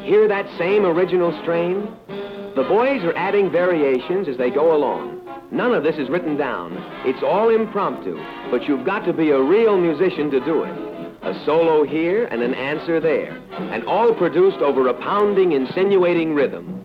Hear that same original strain? The boys are adding variations as they go along. None of this is written down. It's all impromptu, but you've got to be a real musician to do it. A solo here and an answer there, and all produced over a pounding, insinuating rhythm.